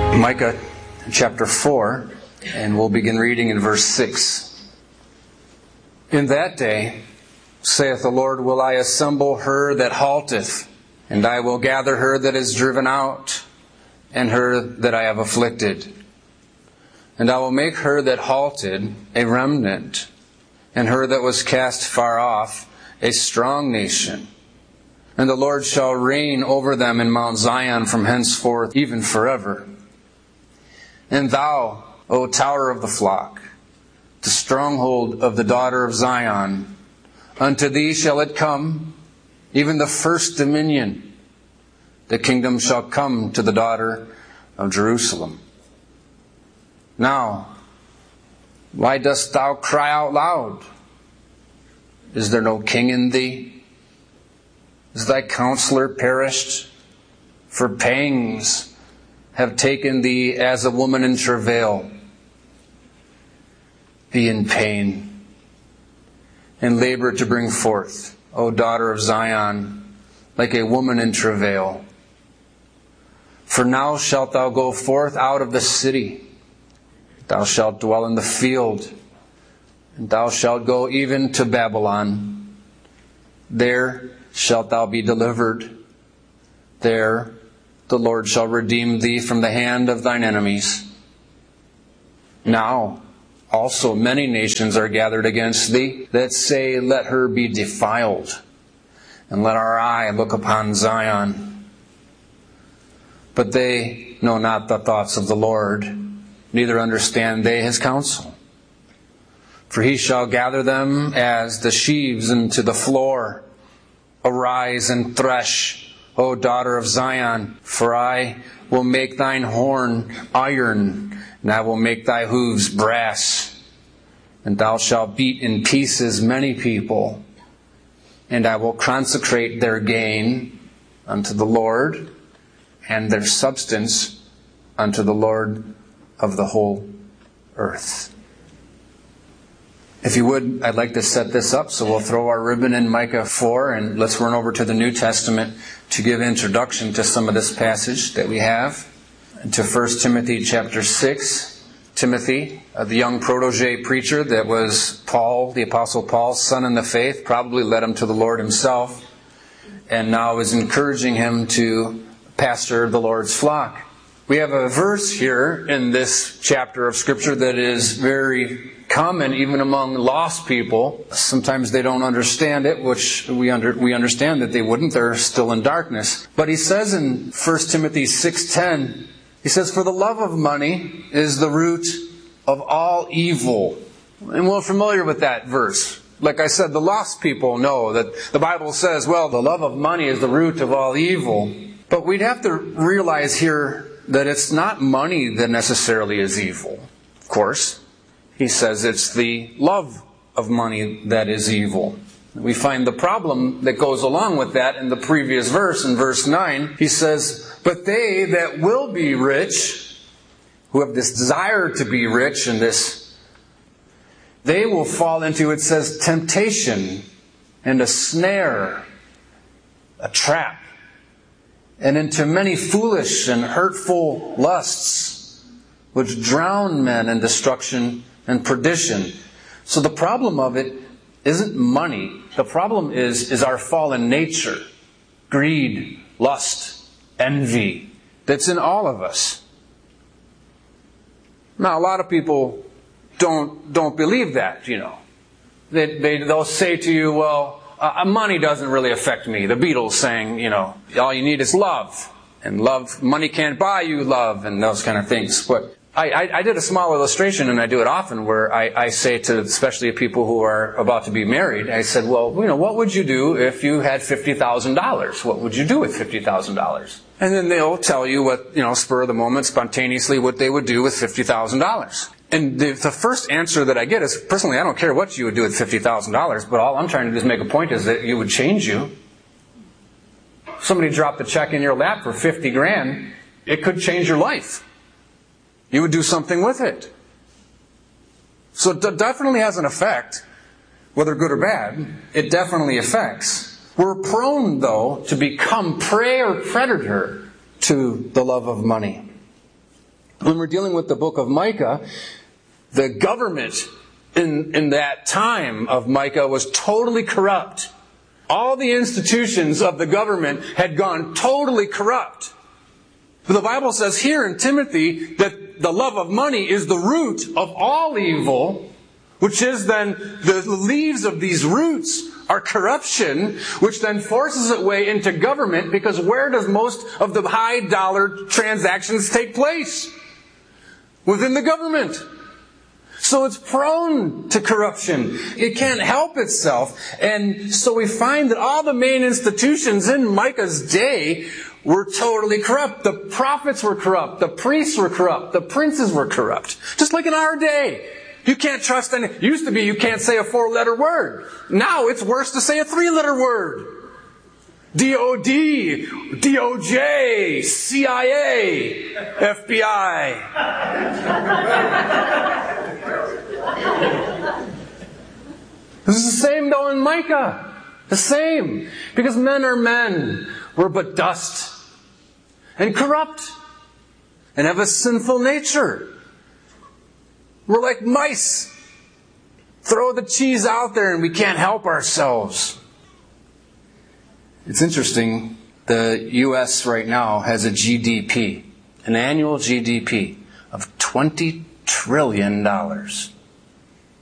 Micah chapter 4, and we'll begin reading in verse 6. In that day, saith the Lord, will I assemble her that halteth, and I will gather her that is driven out, and her that I have afflicted. And I will make her that halted a remnant, and her that was cast far off a strong nation. And the Lord shall reign over them in Mount Zion from henceforth even forever. And thou, O tower of the flock, the stronghold of the daughter of Zion, unto thee shall it come, even the first dominion. The kingdom shall come to the daughter of Jerusalem. Now, why dost thou cry out loud? Is there no king in thee? Is thy counselor perished? For pangs have taken thee as a woman in travail. Be in pain and labor to bring forth, O daughter of Zion, like a woman in travail. For now shalt thou go forth out of the city. Thou shalt dwell in the field, and thou shalt go even to Babylon. There shalt thou be delivered. There the Lord shall redeem thee from the hand of thine enemies. Now also many nations are gathered against thee, that say, let her be defiled, and let our eye look upon Zion. But they know not the thoughts of the Lord, neither understand they his counsel. For he shall gather them as the sheaves into the floor. Arise and thresh, O daughter of Zion, for I will make thine horn iron, and I will make thy hooves brass. And thou shalt beat in pieces many people, and I will consecrate their gain unto the Lord, and their substance unto the Lord of the whole earth. If you would, I'd like to set this up, so we'll throw our ribbon in Micah 4, and let's run over to the New Testament to give introduction to some of this passage that we have. To 1 Timothy chapter 6. Timothy, the young protege preacher that was Paul, the Apostle Paul's son in the faith, probably led him to the Lord himself, and now is encouraging him to pastor the Lord's flock. We have a verse here in this chapter of Scripture that is very common even among lost people. Sometimes they don't understand it, which we understand that they wouldn't. They're still in darkness. But he says in 1 Timothy 6:10, he says, for the love of money is the root of all evil. And we're familiar with that verse. Like I said, the lost people know that the Bible says, well, the love of money is the root of all evil. But we'd have to realize here that it's not money that necessarily is evil. Of course, he says it's the love of money that is evil. We find the problem that goes along with that in the previous verse. In verse 9, he says, but they that will be rich, who have this desire to be rich, and they will fall into, it says, temptation and a snare, a trap, and into many foolish and hurtful lusts, which drown men in destruction and perdition. So the problem of it isn't money. The problem is our fallen nature. Greed, lust, envy. That's in all of us. Now, a lot of people don't believe that, you know. They'll say to you, well, money doesn't really affect me. The Beatles saying, you know, all you need is love. And love, money can't buy you love, and those kind of things. But I did a small illustration, and I do it often, where I say to especially people who are about to be married, I said, well, you know, what would you do if you had $50,000? What would you do with $50,000? And then they'll tell you what, you know, spur of the moment, spontaneously, what they would do with $50,000. And the first answer that I get is, personally, I don't care what you would do with $50,000, but all I'm trying to do is make a point is that it would change you. Somebody dropped a check in your lap for $50,000, it could change your life. You would do something with it. So it definitely has an effect, whether good or bad. It definitely affects. We're prone, though, to become prey or predator to the love of money. When we're dealing with the book of Micah, the government in that time of Micah was totally corrupt. All the institutions of the government had gone totally corrupt. But the Bible says here in Timothy that the love of money is the root of all evil, which is then the leaves of these roots are corruption, which then forces its way into government, because where does most of the high dollar transactions take place? Within the government. So it's prone to corruption. It can't help itself. And so we find that all the main institutions in Micah's day were totally corrupt. The prophets were corrupt. The priests were corrupt. The princes were corrupt. Just like in our day. You can't trust any. Used to be you can't say a 4-letter word. Now it's worse to say a 3-letter word. D.O.D., DOJ, CIA, FBI. This is the same though in Micah. The same. Because men are men. We're but dust. And corrupt. And have a sinful nature. We're like mice. Throw the cheese out there and we can't help ourselves. It's interesting. The U.S. right now has a GDP, an annual GDP of $20 trillion.